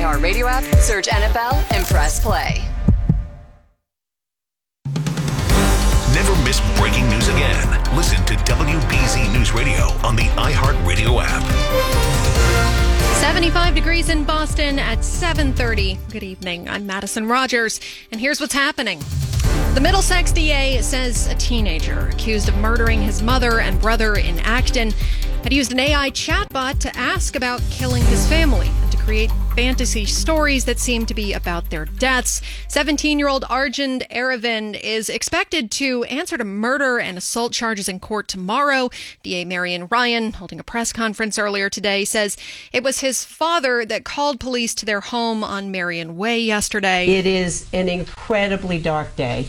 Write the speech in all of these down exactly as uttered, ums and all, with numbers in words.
iHeart Radio app, search N F L, and press play. Never miss breaking news again. Listen to W B Z News Radio on the iHeart Radio app. seventy-five degrees in Boston at seven thirty. Good evening. I'm Madison Rogers, and here's what's happening. The Middlesex D A says a teenager accused of murdering his mother and brother in Acton had used an A I chatbot to ask about killing his family and to create fantasy stories that seem to be about their deaths. seventeen-year-old Arjun Aravind is expected to answer to murder and assault charges in court tomorrow. D A Marion Ryan, holding a press conference earlier today, says it was his father that called police to their home on Marion Way yesterday. It is an incredibly dark day.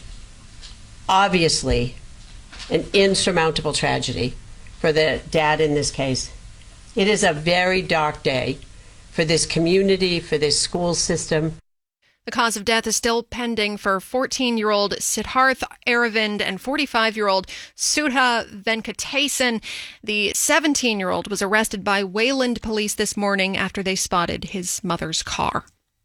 Obviously, an insurmountable tragedy for the dad in this case. It is a very dark day for this community, for this school system. The cause of death is still pending for fourteen-year-old Siddharth Aravind and forty-five-year-old Sudha Venkatesan. The seventeen-year-old was arrested by Wayland police this morning after they spotted his mother's car.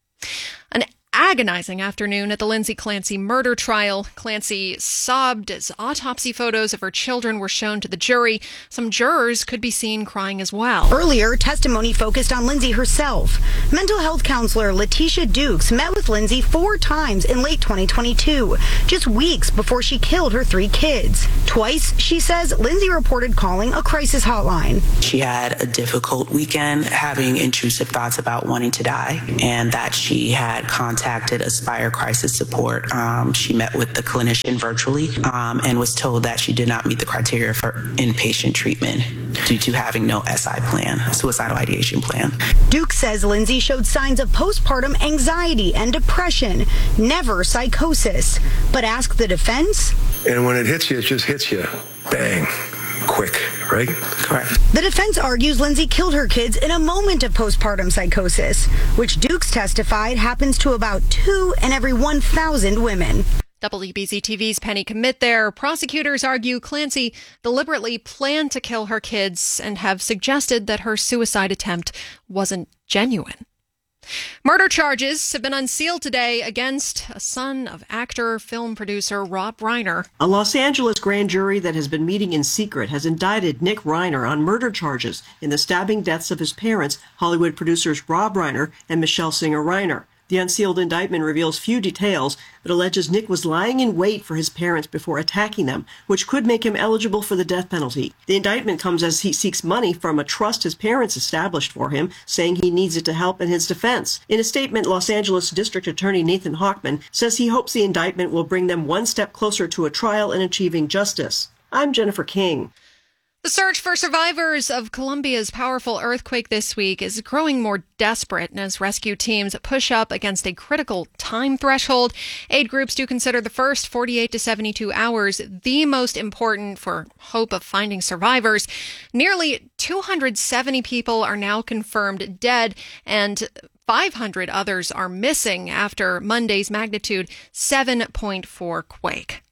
An agonizing afternoon at the Lindsay Clancy murder trial. Clancy sobbed as autopsy photos of her children were shown to the jury. Some jurors could be seen crying as well. Earlier, testimony focused on Lindsay herself. Mental health counselor Letitia Dukes met with Lindsay four times in late twenty twenty-two, just weeks before she killed her three kids. Twice, she says, Lindsay reported calling a crisis hotline. She had a difficult weekend, having intrusive thoughts about wanting to die, and that she had contacted Aspire Crisis Support. Um, she met with the clinician virtually um, and was told that she did not meet the criteria for inpatient treatment due to having no S I plan, suicidal ideation plan. Duke says Lindsay showed signs of postpartum anxiety and depression, never psychosis, but asked the defense. And when it hits you, it just hits you. Bang. Quick, right? Correct. The defense argues Lindsay killed her kids in a moment of postpartum psychosis, which Dukes testified happens to about two in every one thousand women. W B Z T V's Penny Commit there. Prosecutors argue Clancy deliberately planned to kill her kids and have suggested that her suicide attempt wasn't genuine. Murder charges have been unsealed today against a son of actor, film producer Rob Reiner. A Los Angeles grand jury that has been meeting in secret has indicted Nick Reiner on murder charges in the stabbing deaths of his parents, Hollywood producers Rob Reiner and Michelle Singer Reiner. The unsealed indictment reveals few details, but alleges Nick was lying in wait for his parents before attacking them, which could make him eligible for the death penalty. The indictment comes as he seeks money from a trust his parents established for him, saying he needs it to help in his defense. In a statement, Los Angeles District Attorney Nathan Hochman says he hopes the indictment will bring them one step closer to a trial and achieving justice. I'm Jennifer King. The search for survivors of Colombia's powerful earthquake this week is growing more desperate as rescue teams push up against a critical time threshold. Aid groups do consider the first forty-eight to seventy-two hours the most important for hope of finding survivors. Nearly two hundred seventy people are now confirmed dead, and five hundred others are missing after Monday's magnitude seven point four quake.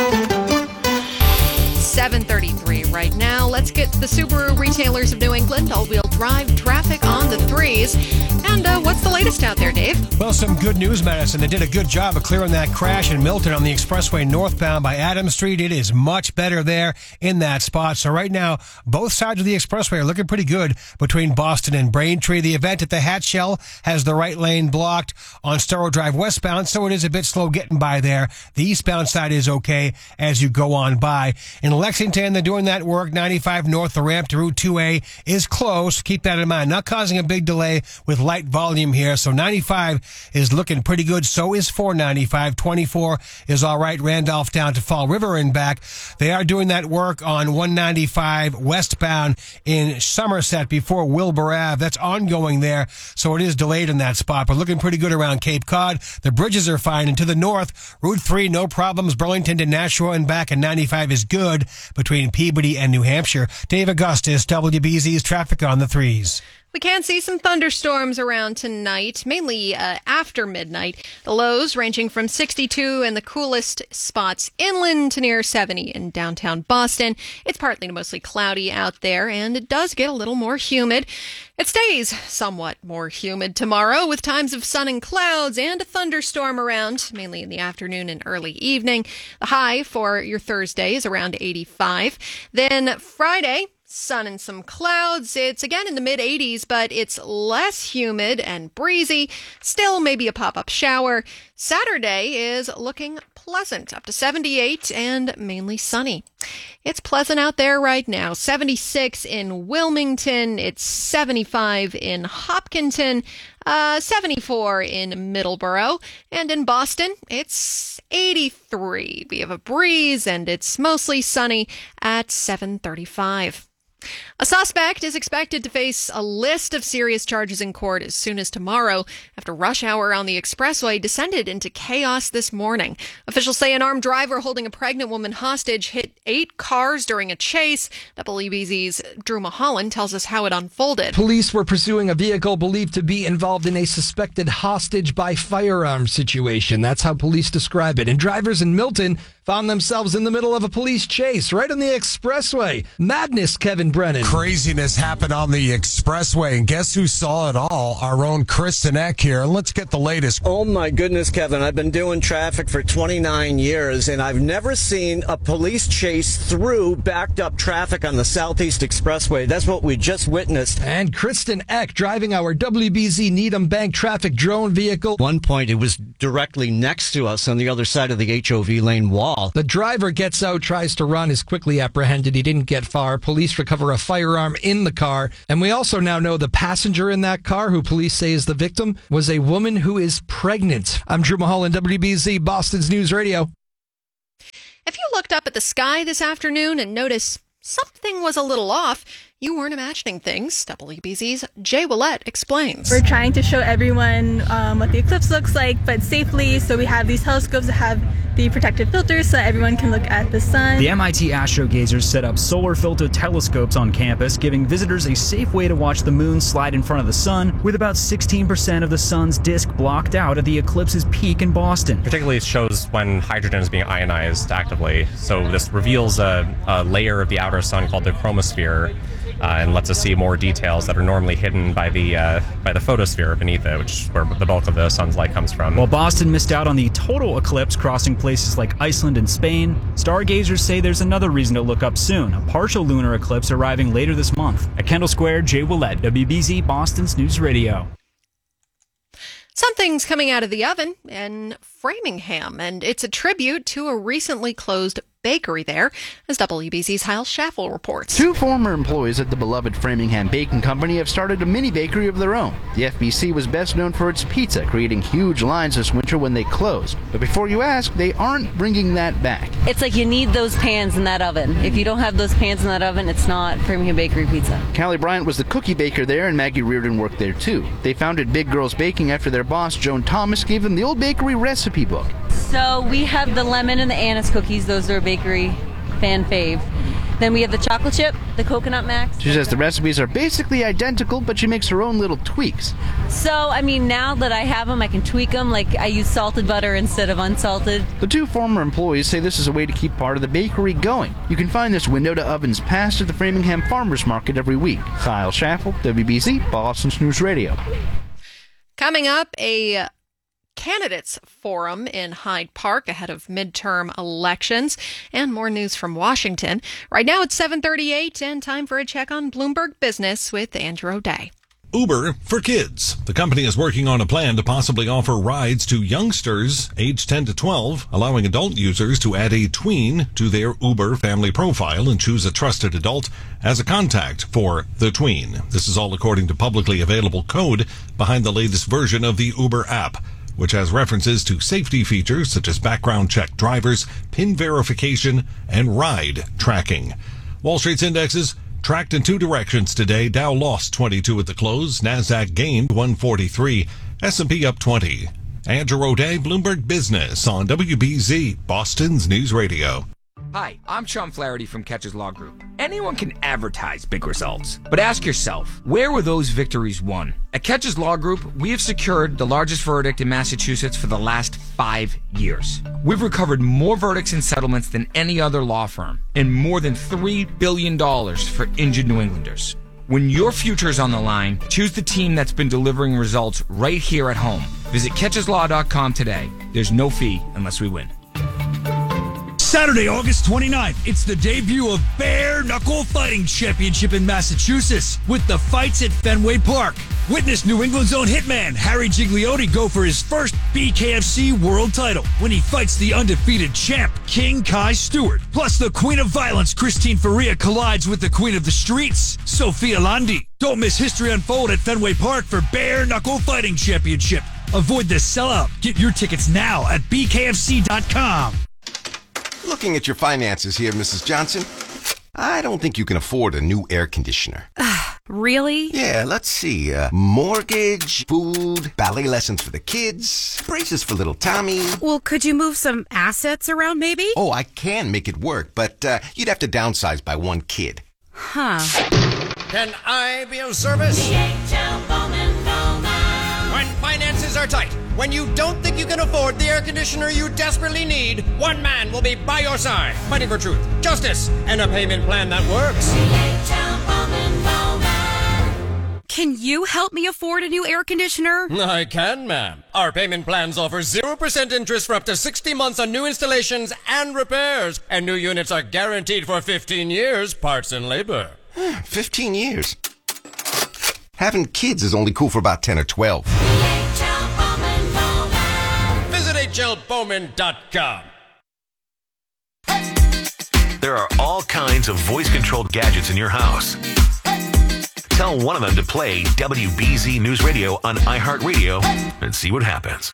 seven thirty-three right now. Let's get the Subaru retailers of New England all-wheel drive traffic on the threes. And uh, what's the latest out there, Dave? Well, some good news, Madison. They did a good job of clearing that crash in Milton on the expressway northbound by Adams Street. It is much better there in that spot. So right now, both sides of the expressway are looking pretty good between Boston and Braintree. The event at the Hatchell has the right lane blocked on Storrow Drive westbound, so it is a bit slow getting by there. The eastbound side is okay as you go on by. In Lexington, they're doing that work. ninety-five north, the ramp to Route two A is closed. Keep that in mind. Not causing a big delay with light volume here. So ninety-five is looking pretty good. So is four ninety-five. twenty-four is all right. Randolph down to Fall River and back. They are doing that work on one ninety-five westbound in Somerset before Wilbur Ave. That's ongoing there. So it is delayed in that spot, but looking pretty good around Cape Cod. The bridges are fine. And to the north, Route three, no problems. Burlington to Nashua and back, and ninety-five is good between Peabody and New Hampshire. Dave Augustus, W B Z's traffic on the threes. We can see some thunderstorms around tonight, mainly uh, after midnight. The lows ranging from sixty-two in the coolest spots inland to near seventy in downtown Boston. It's partly to mostly cloudy out there, and it does get a little more humid. It stays somewhat more humid tomorrow with times of sun and clouds and a thunderstorm around, mainly in the afternoon and early evening. The high for your Thursday is around eighty-five. Then Friday, sun and some clouds. It's again in the mid eighties, but it's less humid and breezy. Still maybe a pop-up shower. Saturday is looking pleasant, up to seventy-eight and mainly sunny. It's pleasant out there right now. seventy-six in Wilmington. It's seventy-five in Hopkinton. Uh, seventy-four in Middleborough. And in Boston, it's eighty-three. We have a breeze and it's mostly sunny at seven thirty-five. A suspect is expected to face a list of serious charges in court as soon as tomorrow after rush hour on the expressway descended into chaos this morning. Officials say an armed driver holding a pregnant woman hostage hit eight cars during a chase. W B Z's Drew Mulholland tells us how it unfolded. Police were pursuing a vehicle believed to be involved in a suspected hostage by firearm situation. That's how police describe it. And drivers in Milton found themselves in the middle of a police chase right on the expressway. Madness, Kevin Brennan. Craziness happened on the expressway, and guess who saw it all? Our own Kristen Eck here. Let's get the latest. Oh my goodness, Kevin. I've been doing traffic for twenty-nine years, and I've never seen a police chase through backed up traffic on the Southeast Expressway. That's what we just witnessed. And Kristen Eck driving our W B Z Needham Bank traffic drone vehicle. At one point, it was directly next to us on the other side of the H O V lane wall. The driver gets out, tries to run, is quickly apprehended. He didn't get far. Police recover a firearm in the car. And we also now know the passenger in that car, who police say is the victim, was a woman who is pregnant. I'm Drew Mulholland, W B Z, Boston's News Radio. If you looked up at the sky this afternoon and noticed something was a little off, you weren't imagining things. W B Z's Jay Willett explains. We're trying to show everyone um, what the eclipse looks like, but safely. So we have these telescopes that have the protective filters so that everyone can look at the sun. The M I T AstroGazers set up solar filter telescopes on campus, giving visitors a safe way to watch the moon slide in front of the sun, with about sixteen percent of the sun's disk blocked out at the eclipse's peak in Boston. Particularly it shows when hydrogen is being ionized actively. So this reveals a, a layer of the outer sun called the chromosphere, Uh, and lets us see more details that are normally hidden by the uh, by the photosphere beneath it, which is where the bulk of the sun's light comes from. While Boston missed out on the total eclipse, crossing places like Iceland and Spain, stargazers say there's another reason to look up soon, a partial lunar eclipse arriving later this month. At Kendall Square, Jay Willett, W B Z, Boston's News Radio. Something's coming out of the oven in Framingham, and it's a tribute to a recently closed bakery there, as W B Z's Hal Schaffel reports. Two former employees at the beloved Framingham Baking Company have started a mini bakery of their own. The F B C was best known for its pizza, creating huge lines this winter when they closed. But before you ask, they aren't bringing that back. It's like you need those pans in that oven. If you don't have those pans in that oven, it's not Framingham Bakery pizza. Callie Bryant was the cookie baker there, and Maggie Reardon worked there too. They founded Big Girls Baking after their boss, Joan Thomas, gave them the old bakery recipe book. So we have the lemon and the anise cookies. Those are a bakery fan fave. Then we have the chocolate chip, the coconut max. She says the recipes are basically identical, but she makes her own little tweaks. So, I mean, now that I have them, I can tweak them. Like, I use salted butter instead of unsalted. The two former employees say this is a way to keep part of the bakery going. You can find this window to ovens past at the Framingham Farmers Market every week. Kyle Schaffel, W B Z, Boston's News Radio. Coming up, a candidates forum in Hyde Park ahead of midterm elections, and more news from Washington. Right now it's seven thirty-eight and time for a check on Bloomberg Business with Andrew O'Day. Uber for kids. The company is working on a plan to possibly offer rides to youngsters aged ten to twelve, allowing adult users to add a tween to their Uber family profile and choose a trusted adult as a contact for the tween. This is all according to publicly available code behind the latest version of the Uber app, which has references to safety features such as background check drivers, PIN verification, and ride tracking. Wall Street's indexes tracked in two directions today. Dow lost twenty-two at the close. NASDAQ gained one forty-three. S and P up twenty. Andrew O'Day, Bloomberg Business on W B Z, Boston's News Radio. Hi, I'm Sean Flaherty from Catches Law Group. Anyone can advertise big results, but ask yourself, where were those victories won? At Catches Law Group, we have secured the largest verdict in Massachusetts for the last five years. We've recovered more verdicts and settlements than any other law firm, and more than three billion dollars for injured New Englanders. When your future is on the line, choose the team that's been delivering results right here at home. Visit catches law dot com today. There's no fee unless we win. Saturday, August twenty-ninth, it's the debut of Bare Knuckle Fighting Championship in Massachusetts with the fights at Fenway Park. Witness New England's own hitman Harry Gigliotti go for his first B K F C world title when he fights the undefeated champ King Kai Stewart. Plus, the Queen of Violence Christine Faria collides with the Queen of the Streets Sophia Landi. Don't miss history unfold at Fenway Park for Bare Knuckle Fighting Championship. Avoid the sellout. Get your tickets now at b k f c dot com. Looking at your finances here, Missus Johnson, I don't think you can afford a new air conditioner. Really? Yeah, let's see. Uh, mortgage, food, ballet lessons for the kids, braces for little Tommy. Well, could you move some assets around, maybe? Oh, I can make it work, but uh, you'd have to downsize by one kid. Huh. Can I be of service? D H L Bowman Bowman. When finances are tight, when you don't think you can afford the air conditioner you desperately need, one man will be by your side, fighting for truth, justice, and a payment plan that works. D H L Bowman Bowman. Can you help me afford a new air conditioner? I can, ma'am. Our payment plans offer zero percent interest for up to sixty months on new installations and repairs, and new units are guaranteed for fifteen years, parts and labor. fifteen years? Having kids is only cool for about ten or twelve. Visit H L Bowman dot com. There are all kinds of voice-controlled gadgets in your house. Tell one of them to play W B Z News Radio on iHeartRadio and see what happens.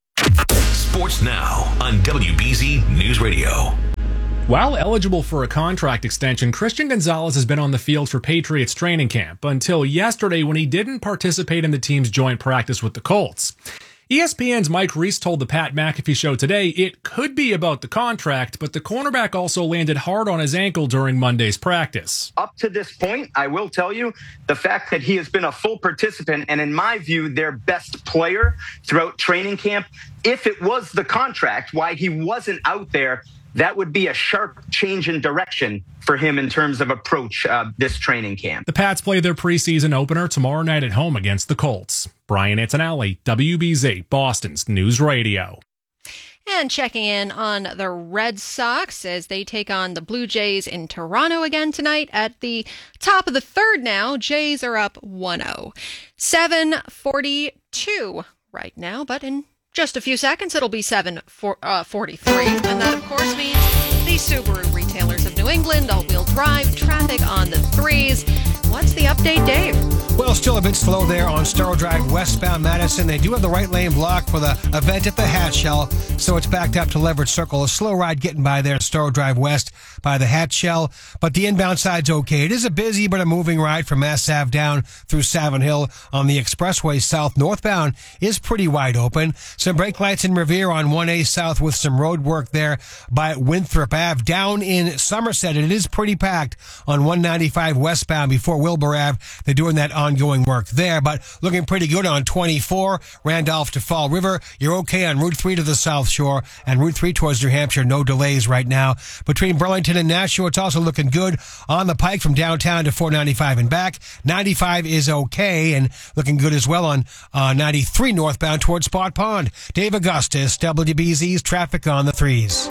Sports Now on W B Z News Radio. While eligible for a contract extension, Christian Gonzalez has been on the field for Patriots training camp until yesterday when he didn't participate in the team's joint practice with the Colts. E S P N's Mike Reese told the Pat McAfee Show today it could be about the contract, but the cornerback also landed hard on his ankle during Monday's practice. Up to this point, I will tell you, the fact that he has been a full participant and, in my view, their best player throughout training camp, if it was the contract, why he wasn't out there, that would be a sharp change in direction for him in terms of approach uh, this training camp. The Pats play their preseason opener tomorrow night at home against the Colts. Brian Antonelli, W B Z, Boston's News Radio. And checking in on the Red Sox as they take on the Blue Jays in Toronto again tonight at the top of the third now. Jays are up one oh. seven forty-two right now, but in just a few seconds, it'll be seven forty-three. And that, of course, means the Subaru retailers of New England, all-wheel drive, traffic on the threes. What's the update, Dave? Well, still a bit slow there on Starro Drive westbound Madison. They do have the right lane blocked for the event at the Hat Shell, so it's backed up to Leverett Circle. A slow ride getting by there, Starro Drive west by the Hat Shell, but the inbound side's okay. It is a busy but a moving ride from Mass Ave down through Savin Hill on the expressway south. Northbound is pretty wide open. Some brake lights in Revere on one A south with some road work there by Winthrop Ave. Down in Somerset, it is pretty packed on one ninety-five westbound before Wilbur Ave. They're doing that ongoing work there, but looking pretty good on twenty-four, Randolph to Fall River. You're okay on Route three to the South Shore and Route three towards New Hampshire. No delays right now. Between Burlington and Nashua, it's also looking good on the Pike from downtown to four ninety-five and back. ninety-five is okay and looking good as well on uh, ninety-three northbound towards Spot Pond. Dave Augustus, W B Z's traffic on the threes.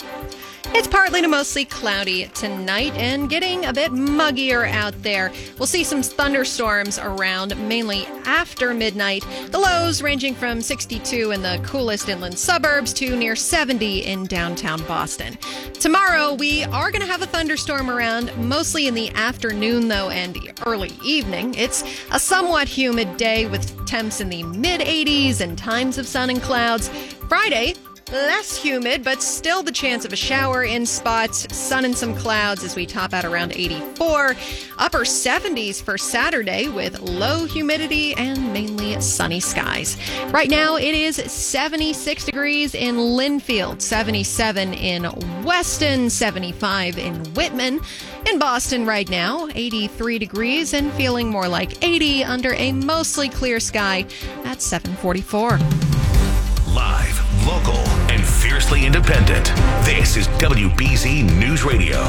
It's partly to mostly cloudy tonight and getting a bit muggier out there. We'll see some thunderstorms around, mainly after midnight. The lows ranging from sixty-two in the coolest inland suburbs to near seventy in downtown Boston. Tomorrow, we are going to have a thunderstorm around, mostly in the afternoon, though, and early evening. It's a somewhat humid day with temps in the mid eighties and times of sun and clouds. Friday, less humid, but still the chance of a shower in spots. Sun and some clouds as we top out around eighty-four. Upper seventies for Saturday with low humidity and mainly sunny skies. Right now it is seventy-six degrees in Linfield, seventy-seven in Weston, seventy-five in Whitman. In Boston right now, eighty-three degrees and feeling more like eighty under a mostly clear sky at seven forty-four. Live, local, and fiercely independent. This is W B Z News Radio.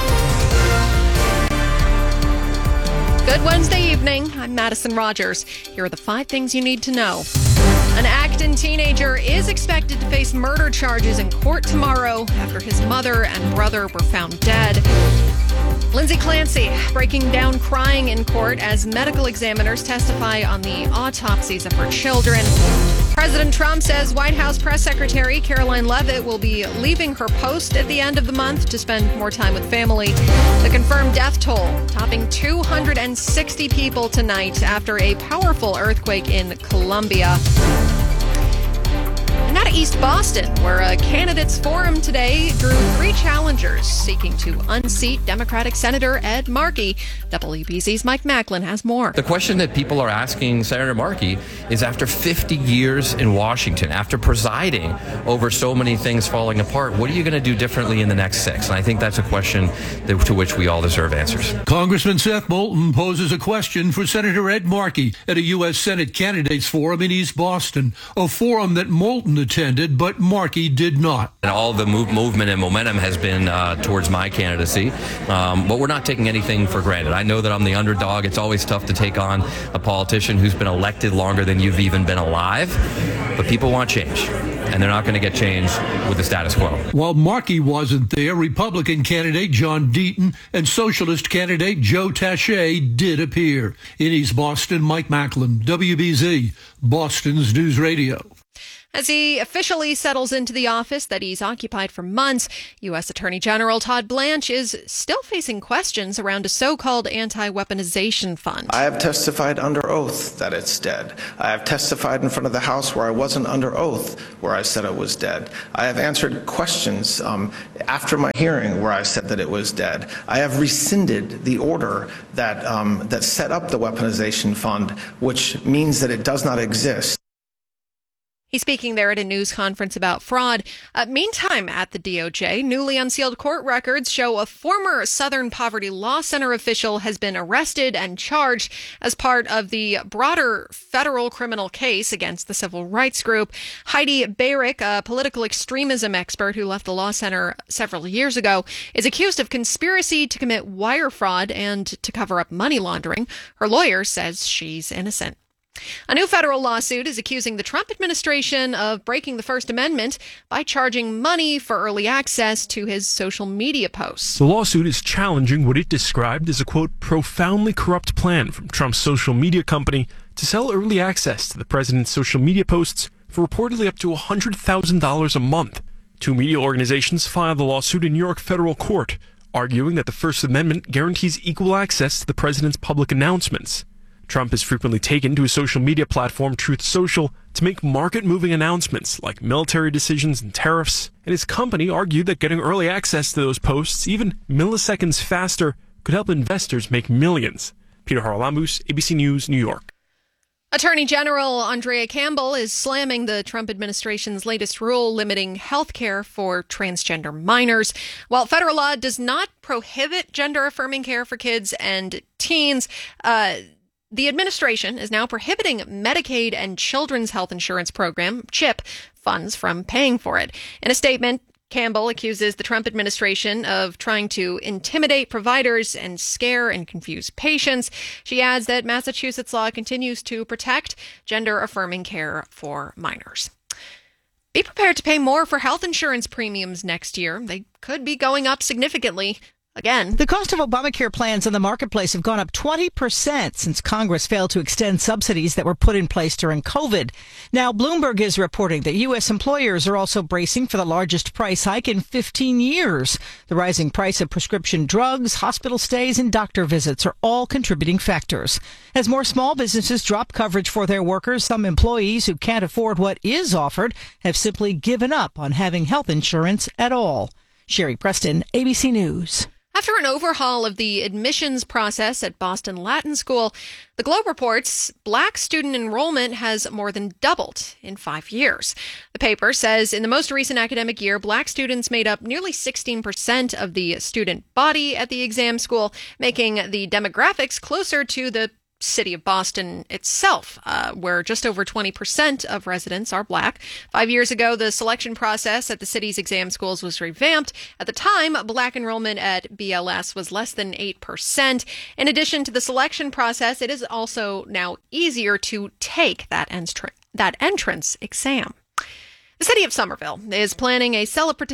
Good Wednesday evening. I'm Madison Rogers. Here are the five things you need to know. An Acton teenager is expected to face murder charges in court tomorrow after his mother and brother were found dead. Lindsay Clancy breaking down crying in court as medical examiners testify on the autopsies of her children. President Trump says White House Press Secretary Caroline Leavitt will be leaving her post at the end of the month to spend more time with family. The confirmed death toll topping two hundred sixty people tonight after a powerful earthquake in Colombia. And out of East Boston, where a candidates forum today drew three challengers seeking to unseat Democratic Senator Ed Markey. W B Z's Mike Macklin has more. The question that people are asking Senator Markey is, after fifty years in Washington, after presiding over so many things falling apart, what are you going to do differently in the next six? And I think that's a question that, to which we all deserve answers. Congressman Seth Moulton poses a question for Senator Ed Markey at a U S Senate Candidates Forum in East Boston, a forum that Moulton attended, but Markey did not. And all the move, movement and momentum has been uh, towards my candidacy, um, but we're not taking anything for granted. I know that I'm the underdog. It's always tough to take on a politician who's been elected longer than you've even been alive, but people want change, and they're not going to get change with the status quo. While Markey wasn't there, Republican candidate John Deaton and Socialist candidate Joe Taché did appear. In East Boston, Mike Macklin, W B Z, Boston's News Radio. As he officially settles into the office that he's occupied for months, U S Attorney General Todd Blanche is still facing questions around a so-called anti-weaponization fund. I have testified under oath that it's dead. I have testified in front of the House where I wasn't under oath, where I said it was dead. I have answered questions um, after my hearing where I said that it was dead. I have rescinded the order that, um, that set up the weaponization fund, which means that it does not exist. He's speaking there at a news conference about fraud. Uh, meantime, at the D O J, newly unsealed court records show a former Southern Poverty Law Center official has been arrested and charged as part of the broader federal criminal case against the civil rights group. Heidi Bayrick, a political extremism expert who left the law center several years ago, is accused of conspiracy to commit wire fraud and to cover up money laundering. Her lawyer says she's innocent. A new federal lawsuit is accusing the Trump administration of breaking the First Amendment by charging money for early access to his social media posts. The lawsuit is challenging what it described as a, quote, profoundly corrupt plan from Trump's social media company to sell early access to the president's social media posts for reportedly up to one hundred thousand dollars a month. Two media organizations filed the lawsuit in New York federal court, arguing that the First Amendment guarantees equal access to the president's public announcements. Trump has frequently taken to his social media platform Truth Social to make market-moving announcements like military decisions and tariffs, and his company argued that getting early access to those posts, even milliseconds faster, could help investors make millions. Peter Haralambous, A B C News, New York. Attorney General Andrea Campbell is slamming the Trump administration's latest rule limiting health care for transgender minors. While federal law does not prohibit gender-affirming care for kids and teens, uh, the administration is now prohibiting Medicaid and Children's Health Insurance Program, CHIP, funds from paying for it. In a statement, Campbell accuses the Trump administration of trying to intimidate providers and scare and confuse patients. She adds that Massachusetts law continues to protect gender-affirming care for minors. Be prepared to pay more for health insurance premiums next year. They could be going up significantly. Again. The cost of Obamacare plans in the marketplace have gone up twenty percent since Congress failed to extend subsidies that were put in place during COVID. Now, Bloomberg is reporting that U S employers are also bracing for the largest price hike in fifteen years. The rising price of prescription drugs, hospital stays, and doctor visits are all contributing factors. As more small businesses drop coverage for their workers, some employees who can't afford what is offered have simply given up on having health insurance at all. Sherry Preston, A B C News. After an overhaul of the admissions process at Boston Latin School, the Globe reports black student enrollment has more than doubled in five years. The paper says in the most recent academic year, black students made up nearly sixteen percent of the student body at the exam school, making the demographics closer to the city of Boston itself, uh, where just over twenty percent of residents are black. Five years ago, the selection process at the city's exam schools was revamped. At the time, black enrollment at B L S was less than eight percent. In addition to the selection process, it is also now easier to take that, entr- that entrance exam. The city of Somerville is planning a celebra-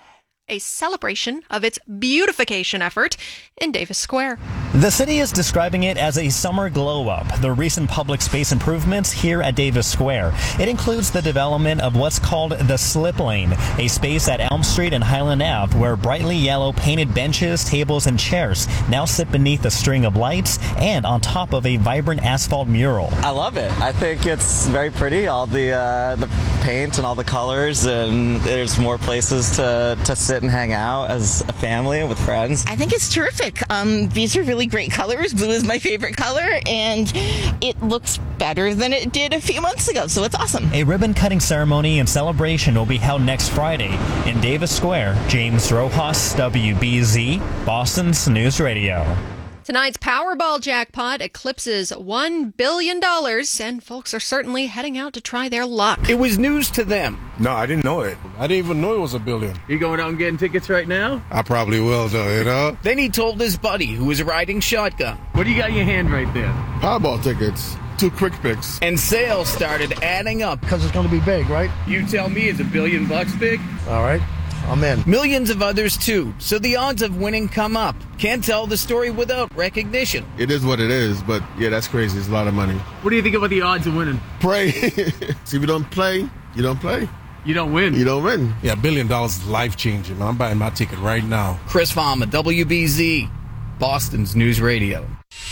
a celebration of its beautification effort in Davis Square. The city is describing it as a summer glow-up, the recent public space improvements here at Davis Square. It includes the development of what's called the Slip Lane, a space at Elm Street and Highland Avenue where brightly yellow painted benches, tables, and chairs now sit beneath a string of lights and on top of a vibrant asphalt mural. I love it. I think it's very pretty, all the uh, the paint and all the colors, and there's more places to, to sit and hang out as a family and with friends. I think it's terrific. Um, these are really great colors. Blue is my favorite color, and it looks better than it did a few months ago, so it's awesome. A ribbon-cutting ceremony and celebration will be held next Friday in Davis Square. James Rojas, W B Z, Boston's News Radio. Tonight's Powerball jackpot eclipses one billion dollars, and folks are certainly heading out to try their luck. It was news to them. No, I didn't know it. I didn't even know it was a billion. You going out and getting tickets right now? I probably will, though, you know? Then he told his buddy, who was riding shotgun. What do you got in your hand right there? Powerball tickets. Two quick picks. And sales started adding up. Because it's going to be big, right? You tell me, is a billion bucks big? All right. I'm in. Millions of others, too. So the odds of winning come up. Can't tell the story without recognition. It is what it is, but yeah, that's crazy. It's a lot of money. What do you think about the odds of winning? Pray. See, if you don't play, you don't play. You don't win. You don't win. Yeah, a billion dollars is life-changing, man. I'm buying my ticket right now. Chris Farmer, W B Z, Boston's News Radio.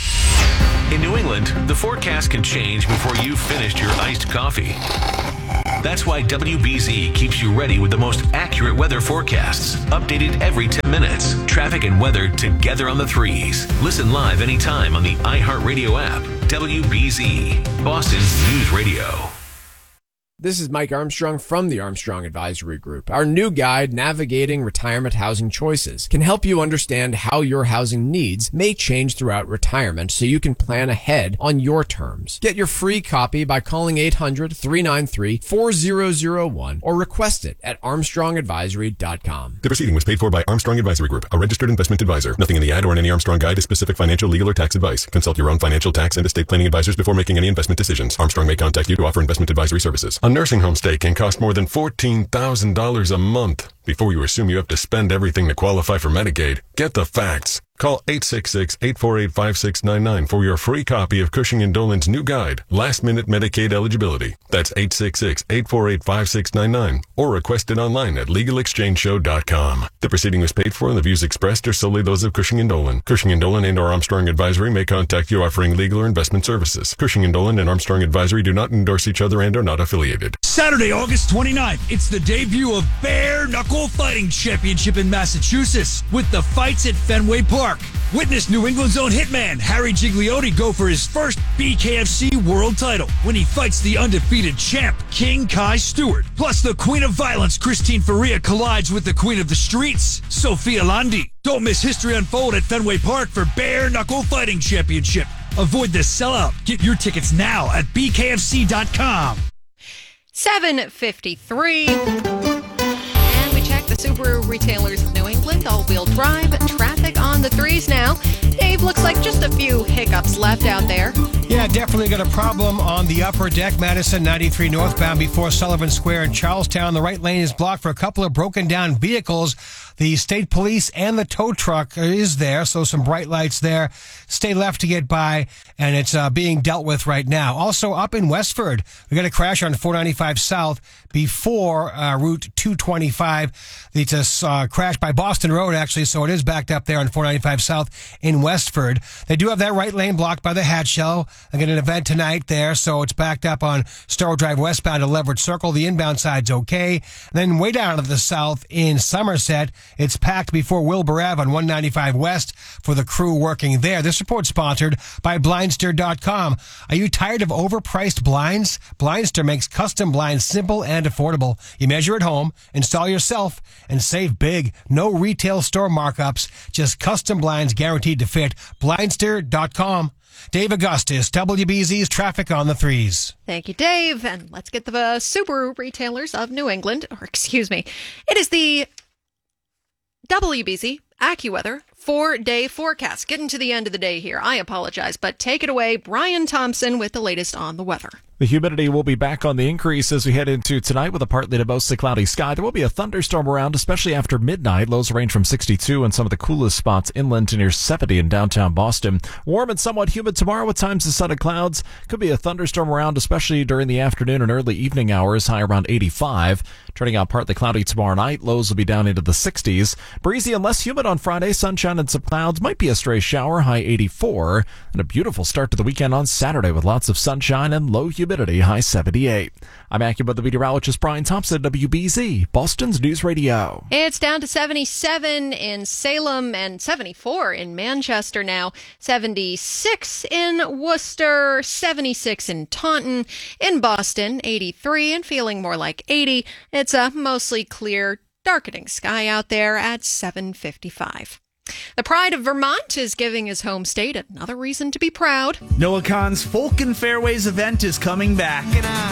In New England, the forecast can change before you've finished your iced coffee. That's why W B Z keeps you ready with the most accurate weather forecasts, updated every ten minutes. Traffic and weather together on the threes. Listen live anytime on the iHeartRadio app. W B Z, Boston's News Radio. This is Mike Armstrong from the Armstrong Advisory Group. Our new guide, Navigating Retirement Housing Choices, can help you understand how your housing needs may change throughout retirement so you can plan ahead on your terms. Get your free copy by calling eight hundred, three nine three, four zero zero one or request it at armstrong advisory dot com. The proceeding was paid for by Armstrong Advisory Group, a registered investment advisor. Nothing in the ad or in any Armstrong guide is specific financial, legal, or tax advice. Consult your own financial, tax, and estate planning advisors before making any investment decisions. Armstrong may contact you to offer investment advisory services. A nursing home stay can cost more than fourteen thousand dollars a month. Before you assume you have to spend everything to qualify for Medicaid, get the facts. Call eight six six, eight four eight, five six nine nine for your free copy of Cushing and Dolan's new guide, Last Minute Medicaid Eligibility. That's eight six six, eight four eight, five six nine nine or request it online at legal exchange show dot com. The proceeding was paid for and the views expressed are solely those of Cushing and Dolan. Cushing and Dolan and or Armstrong Advisory may contact you offering legal or investment services. Cushing and Dolan and Armstrong Advisory do not endorse each other and are not affiliated. Saturday, August twenty-ninth, it's the debut of Bare Knuckle Fighting Championship in Massachusetts with the fights at Fenway Park. Witness New England's own hitman Harry Gigliotti go for his first B K F C world title when he fights the undefeated champ King Kai Stewart. Plus, the Queen of Violence Christine Faria collides with the Queen of the Streets Sophia Landi. Don't miss history unfold at Fenway Park for Bare Knuckle Fighting Championship. Avoid the sellout. Get your tickets now at b k f c dot com. seven fifty-three. And we check the Subaru retailers of New England, all-wheel drive, traffic on the threes now. Dave Dave, looks like just a few hiccups left out there. Yeah, definitely got a problem on the upper deck, Madison ninety-three northbound before Sullivan Square in Charlestown. The right lane is blocked for a couple of broken down vehicles. The state police and the tow truck is there, so some bright lights there. Stay left to get by, and it's uh, being dealt with right now. Also up in Westford, we got a crash on four ninety-five South before uh, Route two twenty-five. It's a uh, crash by Boston Road, actually, so it is backed up there on four ninety-five South in Westford. They do have that right lane blocked by the Hatchell. They got an event tonight there, so it's backed up on Storrow Drive westbound to Leverett Circle. The inbound side's okay. And then way down to the south in Somerset, it's packed before Wilbur Ave on one ninety-five West for the crew working there. This report sponsored by Blindster dot com. Are you tired of overpriced blinds? Blindster makes custom blinds simple and affordable. You measure at home, install yourself, and save big. No retail store markups, just custom blinds guaranteed to fit. Blindster dot com. Dave Augustus, W B Z's traffic on the threes. Thank you, Dave. And let's get the uh, Subaru retailers of New England, or excuse me, it is the W B Z AccuWeather four-day forecast. Getting to the end of the day here. I apologize, but take it away, Brian Thompson, with the latest on the weather. The humidity will be back on the increase as we head into tonight with a partly to mostly cloudy sky. There will be a thunderstorm around, especially after midnight. Lows range from sixty-two in some of the coolest spots inland to near seventy in downtown Boston. Warm and somewhat humid tomorrow with times of sun and clouds. Could be a thunderstorm around, especially during the afternoon and early evening hours, high around eighty-five. Turning out partly cloudy tomorrow night. Lows will be down into the sixties. Breezy and less humid on Friday. Sunshine and some clouds. Might be a stray shower, high eighty-four. And a beautiful start to the weekend on Saturday with lots of sunshine and low humidity, high seventy-eight. I'm AccuWeather meteorologist Brian Thompson, W B Z, Boston's News Radio. It's down to seventy-seven in Salem and seventy-four in Manchester now. seventy-six in Worcester, seventy-six in Taunton, in Boston, eighty-three and feeling more like eighty. It's a mostly clear, darkening sky out there at seven fifty-five. The pride of Vermont is giving his home state another reason to be proud. NOAACon's Folk and Fairways event is coming back.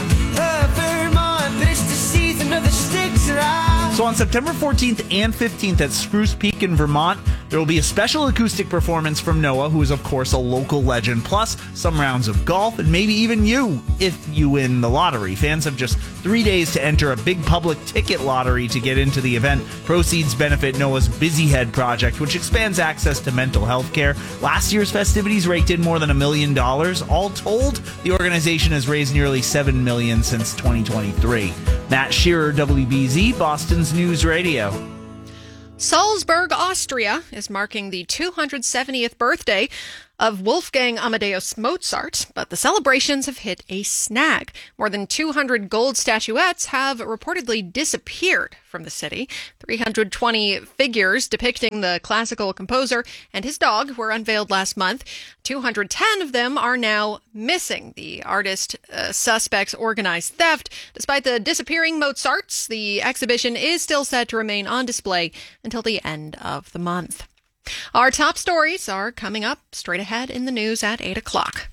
So on September fourteenth and fifteenth at Spruce Peak in Vermont, there will be a special acoustic performance from Noah, who is of course a local legend, plus some rounds of golf and maybe even you, if you win the lottery. Fans have just three days to enter a big public ticket lottery to get into the event. Proceeds benefit Noah's Busy Head project, which expands access to mental health care. Last year's festivities raked in more than a million dollars. All told, the organization has raised nearly seven million dollars since twenty twenty-three. Matt Shearer, W B Z, Boston's News Radio. Salzburg, Austria is marking the two hundred seventieth birthday of Wolfgang Amadeus Mozart, but the celebrations have hit a snag. More than two hundred gold statuettes have reportedly disappeared from the city. three hundred twenty figures depicting the classical composer and his dog were unveiled last month. two hundred ten of them are now missing. The artist uh, suspects organized theft. Despite the disappearing Mozarts, the exhibition is still set to remain on display until the end of the month. Our top stories are coming up straight ahead in the news at eight o'clock.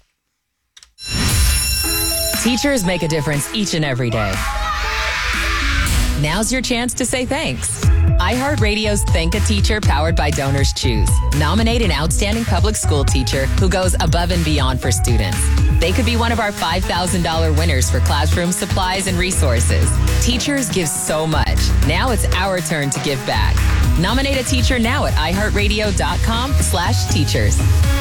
Teachers make a difference each and every day. Now's your chance to say thanks. iHeartRadio's Thank a Teacher, powered by Donors Choose. Nominate an outstanding public school teacher who goes above and beyond for students. They could be one of our five thousand dollars winners for classroom supplies and resources. Teachers give so much. Now it's our turn to give back. Nominate a teacher now at iHeartRadio.com slash teachers.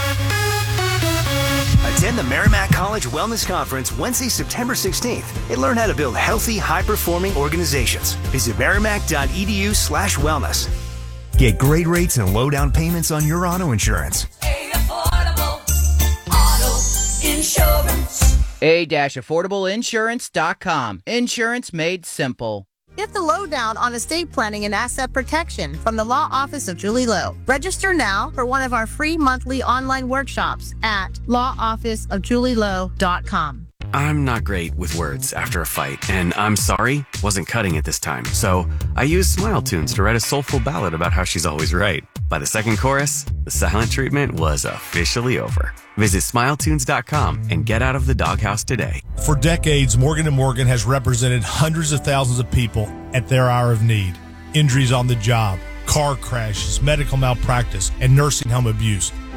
Attend the Merrimack College Wellness Conference Wednesday, September sixteenth, and learn how to build healthy, high-performing organizations. Visit merrimack.edu slash wellness. Get great rates and low down payments on your auto insurance. A affordable auto insurance. A affordable insurance dot com. Insurance made simple. Get the lowdown on estate planning and asset protection from the Law Office of Julie Lowe. Register now for one of our free monthly online workshops at law office of julie lowe dot com. I'm not great with words after a fight, and I'm sorry wasn't cutting it this time. So I used Smile Tunes to write a soulful ballad about how she's always right. By the second chorus, the silent treatment was officially over. Visit smile tunes dot com and get out of the doghouse today. For decades, Morgan and Morgan has represented hundreds of thousands of people at their hour of need. Injuries on the job, car crashes, medical malpractice, and nursing home abuse.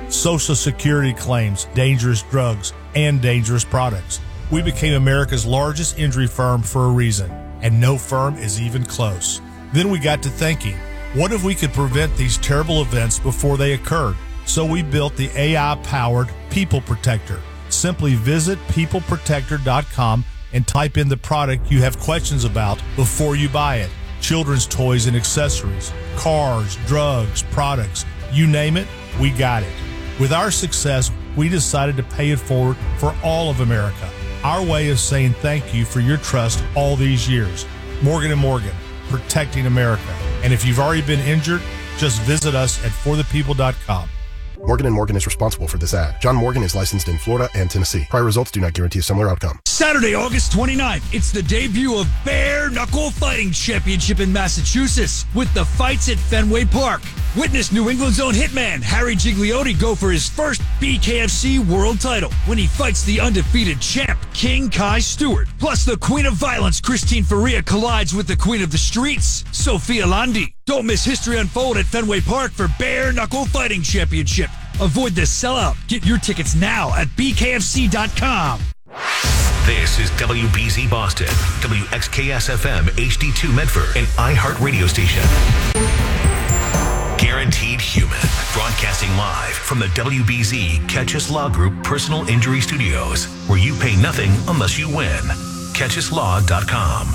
Social Security claims, dangerous drugs, and dangerous products. We became America's largest injury firm for a reason, and no firm is even close. Then we got to thinking, what if we could prevent these terrible events before they occurred? So we built the A I-powered People Protector. Simply visit people protector dot com and type in the product you have questions about before you buy it. Children's toys and accessories, cars, drugs, products, you name it, we got it. With our success, we decided to pay it forward for all of America. Our way of saying thank you for your trust all these years. Morgan and Morgan, protecting America. And if you've already been injured, just visit us at for the people dot com. Morgan and Morgan is responsible for this ad. John Morgan is licensed in Florida and Tennessee. Prior results do not guarantee a similar outcome. Saturday, August twenty-ninth, it's the debut of Bare Knuckle Fighting Championship in Massachusetts with the fights at Fenway Park. Witness New England's own hitman Harry Gigliotti go for his first B K F C world title when he fights the undefeated champ King Kai Stewart. Plus, the Queen of Violence Christine Faria collides with the Queen of the Streets Sophia Landi. Don't miss history unfold at Fenway Park for Bare Knuckle Fighting Championship. Avoid the sellout. Get your tickets now at B K F C dot com. This is W B Z Boston, W X K S F M H D two Medford, an iHeart radio station. Guaranteed Human, broadcasting live from the W B Z Catch Us Law Group Personal Injury Studios, where you pay nothing unless you win. catch us law dot com.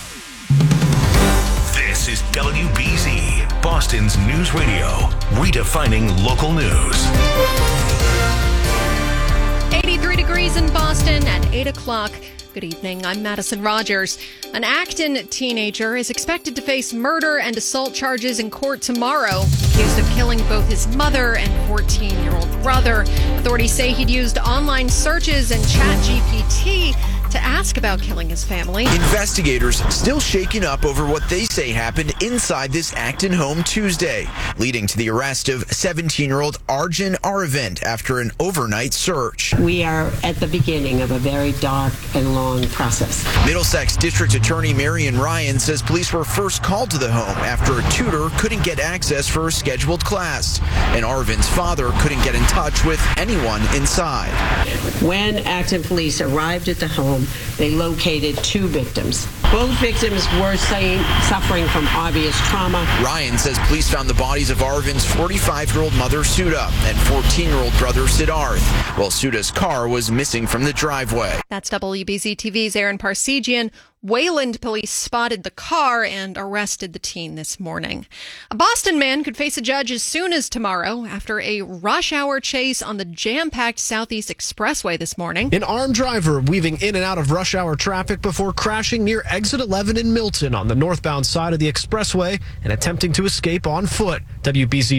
This is W B Z, Boston's news radio, redefining local news. eighty-three degrees in Boston at eight o'clock. Good evening, I'm Madison Rogers. An Acton teenager is expected to face murder and assault charges in court tomorrow, accused of killing both his mother and fourteen-year-old brother. Authorities say he'd used online searches and ChatGPT to ask about killing his family. Investigators still shaken up over what they say happened inside this Acton home Tuesday, leading to the arrest of seventeen-year-old Arjun Aravind after an overnight search. We are at the beginning of a very dark and long process. Middlesex District Attorney Marion Ryan says police were first called to the home after a tutor couldn't get access for a scheduled class, and Arvind's father couldn't get in touch with anyone inside. When Acton police arrived at the home, they located two victims. Both victims were saying, suffering from obvious trauma. Ryan says police found the bodies of Arvind's forty-five-year-old mother, Sudha, and fourteen-year-old brother, Siddharth, while Sudha's car was missing from the driveway. That's W B Z T V's Aaron Parsegian. Wayland police spotted the car and arrested the teen this morning. A Boston man could face a judge as soon as tomorrow after a rush hour chase on the jam-packed Southeast Expressway this morning. An armed driver weaving in and out of rush hour traffic before crashing near exit eleven in Milton on the northbound side of the expressway and attempting to escape on foot. W B Z